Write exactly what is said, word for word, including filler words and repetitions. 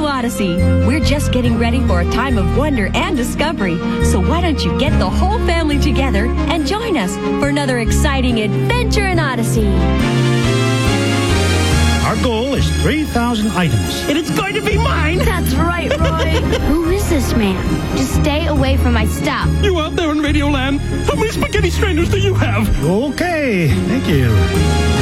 new Odyssey. We're just getting ready for a time of wonder and discovery. So why don't you get the whole family together and join us for another exciting adventure in Odyssey. Our goal is three thousand items. And it's going to be mine! That's right, Roy. Who is this man? Just stay away from my stuff. You out there in Radioland, how many spaghetti strainers do you have? Okay, thank you.